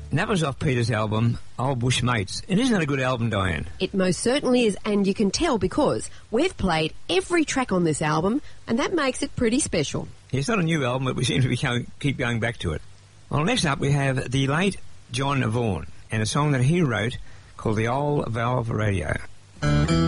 And that was off Peter's album, Old Bush Mates. And isn't that a good album, Diane? It most certainly is, and you can tell because we've played every track on this album, and that makes it pretty special. It's not a new album, but we seem to keep going back to it. Well, next up we have the late John Vaughan and a song that he wrote called The Old Valve Radio.